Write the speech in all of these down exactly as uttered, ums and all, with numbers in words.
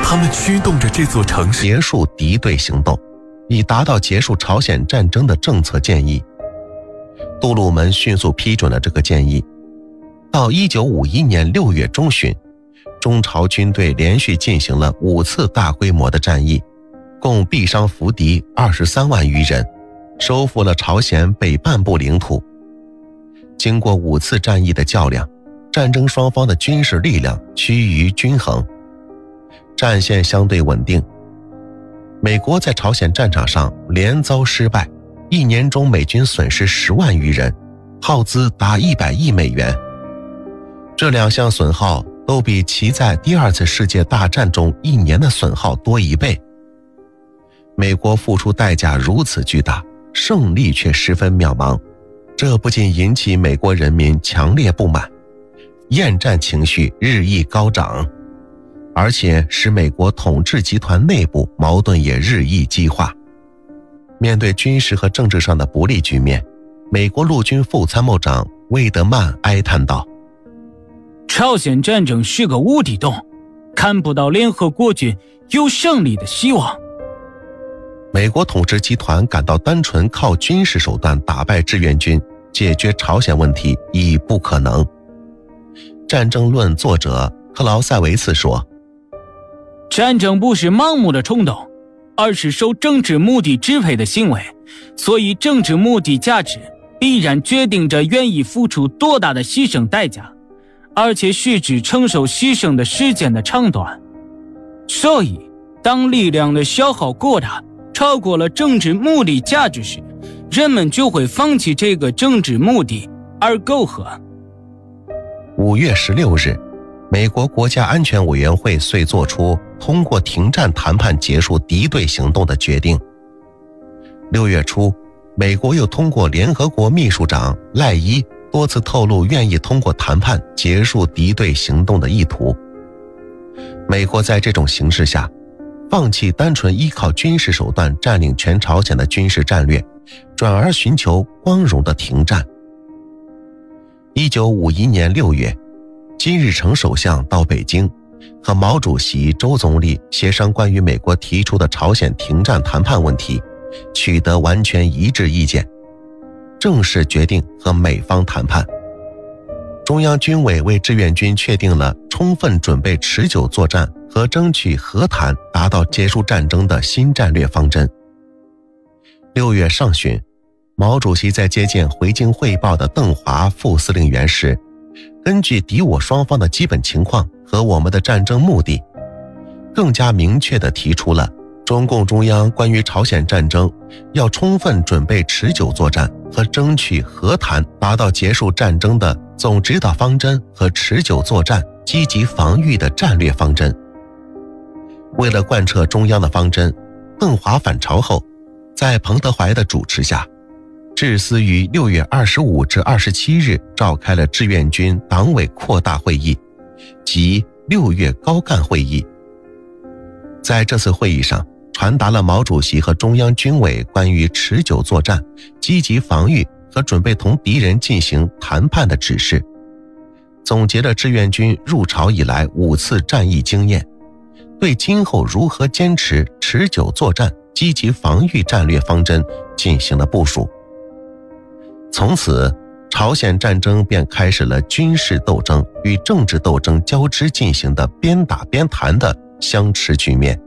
他们驱动着这座城市结束敌对行动，以达到结束朝鲜战争的政策建议。杜鲁门迅速批准了这个建议。到一九五一年六月中旬，中朝军队连续进行了五次大规模的战役，共毙伤俘敌二十三万余人，收复了朝鲜北半部领土。经过五次战役的较量，战争双方的军事力量趋于均衡，战线相对稳定。美国在朝鲜战场上连遭失败，一年中美军损失十万余人，耗资达一百亿美元。这两项损耗都比其在第二次世界大战中一年的损耗多一倍。美国付出代价如此巨大，胜利却十分渺茫，这不仅引起美国人民强烈不满，厌战情绪日益高涨，而且使美国统治集团内部矛盾也日益激化。面对军事和政治上的不利局面，美国陆军副参谋长魏德曼哀叹道： 朝鲜战争是个无底洞，看不到联合国军有胜利的希望。 美国统治集团感到单纯靠军事手段打败志愿军解决朝鲜问题已不可能。战争论作者克劳塞维茨说： 战争不是盲目的冲动，而是受政治目的支配的行为，所以政治目的价值必然决定着愿意付出多大的牺牲代价，而且须知承受牺牲的时间的长短。所以当力量的消耗过大，超过了政治目的价值时，人们就会放弃这个政治目的而媾和。 五月十六日，美国国家安全委员会遂作出通过停战谈判结束敌对行动的决定。六月初，美国又通过联合国秘书长赖伊多次透露愿意通过谈判结束敌对行动的意图。美国在这种形势下，放弃单纯依靠军事手段占领全朝鲜的军事战略，转而寻求光荣的停战。一九五一年六月，金日成首相到北京，和毛主席、周总理协商关于美国提出的朝鲜停战谈判问题，取得完全一致意见，正式决定和美方谈判。中央军委为志愿军确定了充分准备持久作战和争取和谈达到结束战争的新战略方针。六月上旬，毛主席在接见回京汇报的邓华副司令员时，根据敌我双方的基本情况和我们的战争目的，更加明确地提出了中共中央关于朝鲜战争要充分准备持久作战和争取和谈达到结束战争的总指导方针和持久作战积极防御的战略方针。为了贯彻中央的方针，邓华返朝后，在彭德怀的主持下，致司于六月二十五至二十七日召开了志愿军党委扩大会议及六月高干会议。在这次会议上，传达了毛主席和中央军委关于持久作战、积极防御和准备同敌人进行谈判的指示，总结了志愿军入朝以来五次战役经验，对今后如何坚持持久作战、积极防御战略方针进行了部署。从此，朝鲜战争便开始了军事斗争与政治斗争交织进行的边打边谈的相持局面。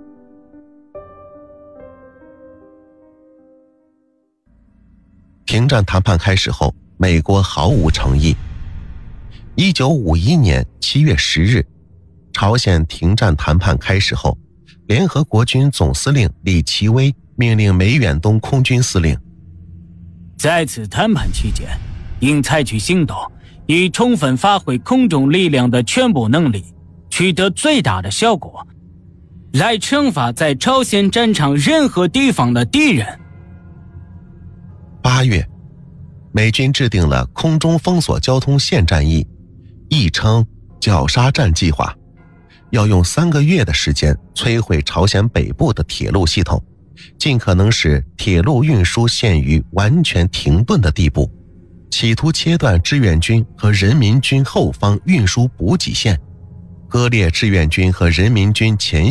停战谈判开始后，美国毫无诚意。一九五一年七月十日，朝鲜停战谈判开始后，联合国军总司令李奇微命令梅远东空军司令， 在此谈判期间，应采取行动，以充分发挥空中力量的全部能力，取得最大的效果，来惩罚在朝鲜战场任何地方的敌人。 八月，美军制定了空中封锁交通线战役，亦称绞杀战计划，要用三个月的时间摧毁朝鲜北部的铁路系统，尽可能使铁路运输陷于完全停顿的地步，企图切断志愿军和人民军后方运输补给线，割裂志愿军和人民军前